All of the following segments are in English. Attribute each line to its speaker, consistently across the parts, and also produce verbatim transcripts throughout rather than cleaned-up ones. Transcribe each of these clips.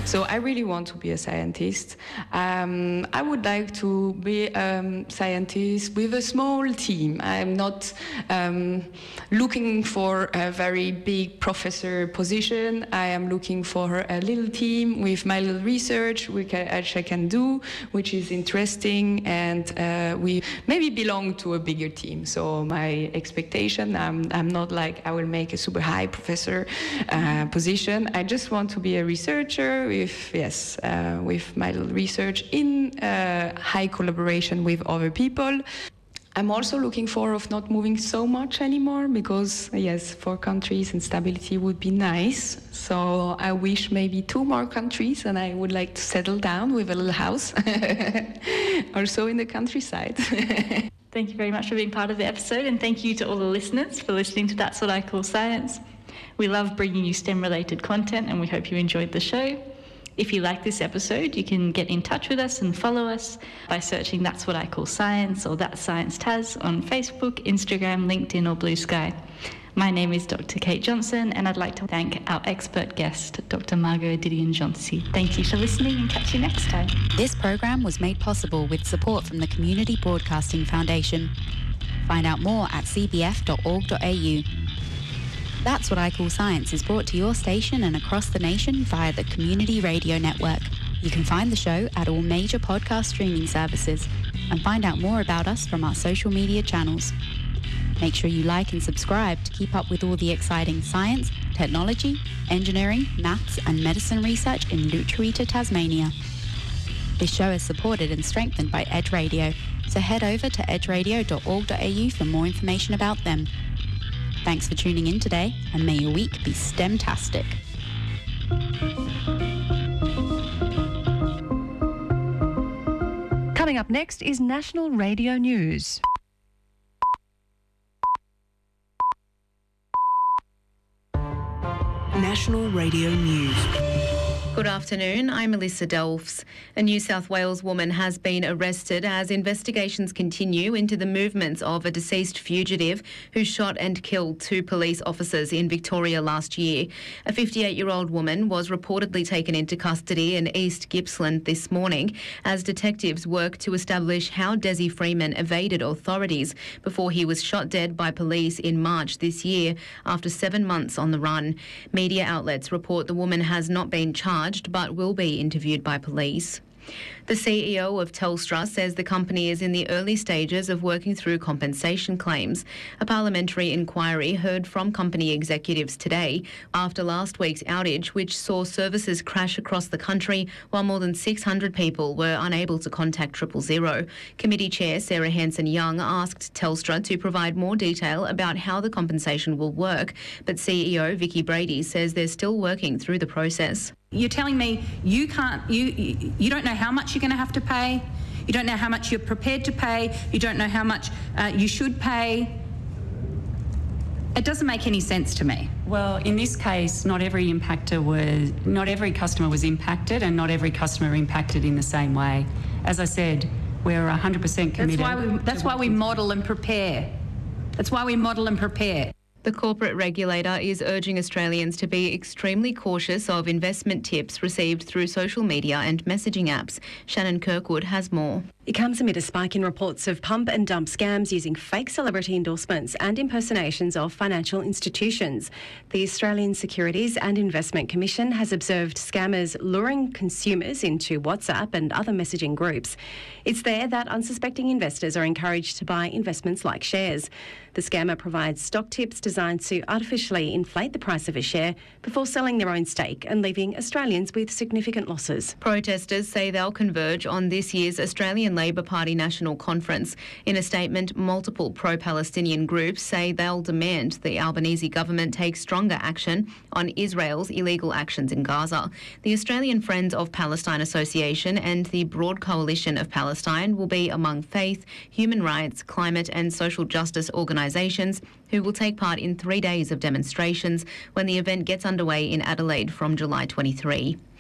Speaker 1: So I really want to be a scientist. Um, I would like to be a um, scientist with a small team. I'm not um, looking for a very big professor position. I am looking for a little team with my little research, which I, which I can do, which is interesting, and uh, we maybe belong to a bigger team. So my expectation, I'm, I'm not like I will make a super high professor uh, position. I just want to be a researcher with, yes, uh, with my little research in uh, high collaboration with other people. I'm also looking for of not moving so much anymore because, yes, four countries and stability would be nice. So I wish maybe two more countries, and I would like to settle down with a little house also in the countryside.
Speaker 2: Thank you very much for being part of the episode, and thank you to all the listeners for listening to That's What I Call Science. We love bringing you STEM-related content, and we hope you enjoyed the show. If you like this episode, you can get in touch with us and follow us by searching That's What I Call Science or That's Science Taz on Facebook, Instagram, LinkedIn or Blue Sky. My name is Doctor Kate Johnson, and I'd like to thank our expert guest, Doctor Margot Didion-Johnson. Thank you for listening, and catch you next time.
Speaker 3: This program was made possible with support from the Community Broadcasting Foundation. Find out more at c b f dot org dot a u. That's What I Call Science is brought to your station and across the nation via the Community Radio Network. You can find the show at all major podcast streaming services and find out more about us from our social media channels. Make sure you like and subscribe to keep up with all the exciting science, technology, engineering, maths and medicine research in Lutruwita, Tasmania. This show is supported and strengthened by Edge Radio, so head over to edge radio dot org dot a u for more information about them. Thanks for tuning in today, and may your week be STEM-tastic.
Speaker 4: Coming up next is National Radio News.
Speaker 5: National Radio News.
Speaker 6: Good afternoon, I'm Melissa Delfs. A New South Wales woman has been arrested as investigations continue into the movements of a deceased fugitive who shot and killed two police officers in Victoria last year. A fifty-eight-year-old woman was reportedly taken into custody in East Gippsland this morning as detectives work to establish how Desi Freeman evaded authorities before he was shot dead by police in March this year after seven months on the run. Media outlets report the woman has not been charged but will be interviewed by police. The C E O of Telstra says the company is in the early stages of working through compensation claims. A parliamentary inquiry heard from company executives today after last week's outage, which saw services crash across the country while more than six hundred people were unable to contact triple zero. Committee Chair Sarah Hanson-Young asked Telstra to provide more detail about how the compensation will work, but C E O Vicky Brady says they're still working through the process.
Speaker 7: You're telling me you can't, you, you, you don't know how much you're going to have to pay, you don't know how much you're prepared to pay, you don't know how much uh, you should pay. It doesn't make any sense to me.
Speaker 8: Well, in this case, not every impactor was, not every customer was impacted, and not every customer impacted in the same way. As I said, we're one hundred percent committed.
Speaker 7: That's why we, that's why we model and prepare. That's why we model and prepare.
Speaker 6: The corporate regulator is urging Australians to be extremely cautious of investment tips received through social media and messaging apps. Shannon Kirkwood has more.
Speaker 9: It comes amid a spike in reports of pump and dump scams using fake celebrity endorsements and impersonations of financial institutions. The Australian Securities and Investment Commission has observed scammers luring consumers into WhatsApp and other messaging groups. It's there that unsuspecting investors are encouraged to buy investments like shares. The scammer provides stock tips designed to artificially inflate the price of a share before selling their own stake and leaving Australians with significant losses.
Speaker 6: Protesters say they'll converge on this year's Australian Labor Party National Conference. In a statement, multiple pro-Palestinian groups say they'll demand the Albanese government take stronger action on Israel's illegal actions in Gaza. The Australian Friends of Palestine Association and the Broad Coalition of Palestine will be among faith, human rights, climate and social justice organisations who will take part in three days of demonstrations when the event gets underway in Adelaide from July twenty-third.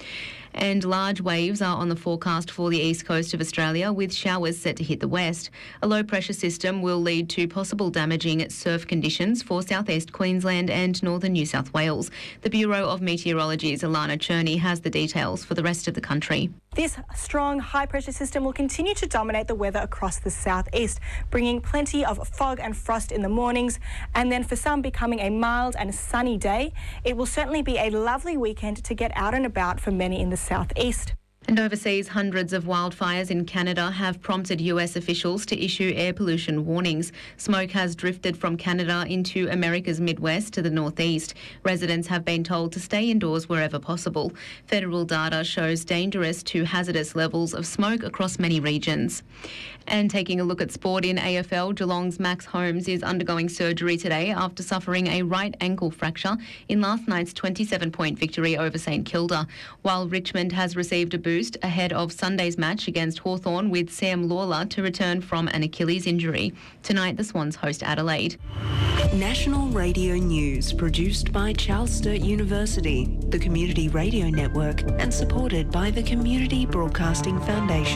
Speaker 6: And large waves are on the forecast for the east coast of Australia, with showers set to hit the west. A low pressure system will lead to possible damaging surf conditions for southeast Queensland and northern New South Wales. The Bureau of Meteorology's Alana Cherney has the details for the rest of the country.
Speaker 10: This strong high-pressure system will continue to dominate the weather across the southeast, bringing plenty of fog and frost in the mornings, and then for some becoming a mild and sunny day. It will certainly be a lovely weekend to get out and about for many in the southeast.
Speaker 6: And overseas, hundreds of wildfires in Canada have prompted U S officials to issue air pollution warnings. Smoke has drifted from Canada into America's Midwest to the northeast. Residents have been told to stay indoors wherever possible. Federal data shows dangerous to hazardous levels of smoke across many regions. And taking a look at sport in A F L, Geelong's Max Holmes is undergoing surgery today after suffering a right ankle fracture in last night's twenty-seven point victory over St Kilda, while Richmond has received a boost ahead of Sunday's match against Hawthorn, with Sam Lawler to return from an Achilles injury. Tonight, the Swans host Adelaide.
Speaker 5: National Radio News, produced by Charles Sturt University, the Community Radio Network, and supported by the Community Broadcasting Foundation.